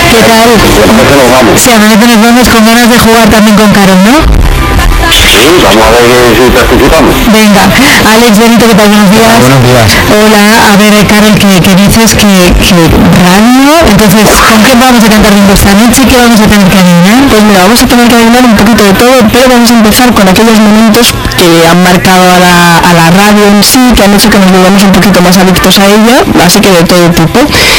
¿Qué tal? Sí, a veces nos vamos con ganas de jugar también con Carol, ¿no? Sí, vamos a ver si participamos. Venga, Alex Benito, ¿qué tal? Buenos días. Buenos días. Hola, a ver, Carol, que dices que radio, entonces, ¿con qué vamos a cantar esta noche? ¿Qué vamos a tener que adivinar? Pues mira, vamos a tener que adivinar un poquito de todo, pero vamos a empezar con aquellos momentos que han marcado a la radio en sí, que han hecho que nos volvamos un poquito más adictos a ella, así que de todo tipo.